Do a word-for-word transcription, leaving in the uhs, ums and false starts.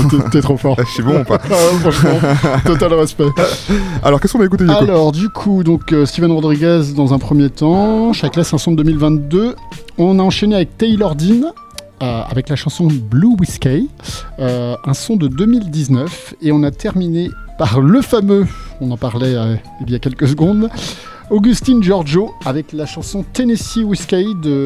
t'es, t'es trop fort. Je suis bon ou pas? Ah, franchement, total respect. Alors, qu'est-ce qu'on va écouter du coup? Alors, du coup, donc euh, Steven Rodriguez dans un premier temps, Shakless, un son de deux mille vingt-deux. On a enchaîné avec Taylor Dean. Euh, avec la chanson Blue Whiskey, euh, un son de deux mille dix-neuf, et on a terminé par le fameux, on en parlait euh, il y a quelques secondes, Augustin Giorgio avec la chanson Tennessee Whiskey de